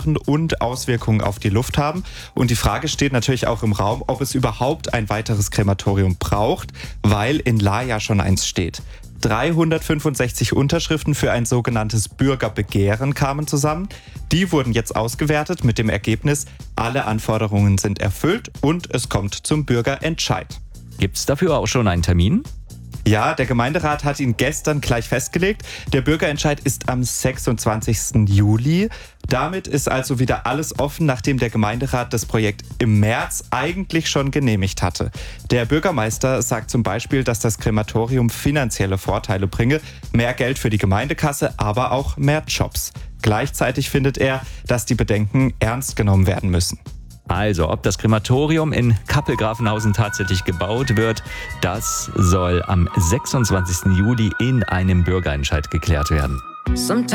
machen und Auswirkungen auf die Luft haben. Und die Frage steht natürlich auch im Raum, ob es überhaupt ein weiteres Krematorium braucht, weil in Lahr ja schon eins steht. 365 Unterschriften für ein sogenanntes Bürgerbegehren kamen zusammen. Die wurden jetzt ausgewertet mit dem Ergebnis, alle Anforderungen sind erfüllt und es kommt zum Bürgerentscheid. Gibt es dafür auch schon einen Termin? Ja, der Gemeinderat hat ihn gestern gleich festgelegt. Der Bürgerentscheid ist am 26. Juli. Damit ist also wieder alles offen, nachdem der Gemeinderat das Projekt im März eigentlich schon genehmigt hatte. Der Bürgermeister sagt zum Beispiel, dass das Krematorium finanzielle Vorteile bringe, mehr Geld für die Gemeindekasse, aber auch mehr Jobs. Gleichzeitig findet er, dass die Bedenken ernst genommen werden müssen. Also, ob das Krematorium in Kappel-Grafenhausen tatsächlich gebaut wird, das soll am 26. Juli in einem Bürgerentscheid geklärt werden.